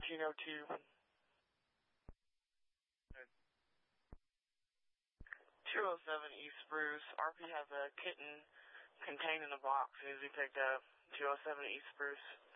Gino 2. 207 East Spruce. RP has a kitten contained in a box. Needs to be picked up. 207 East Spruce.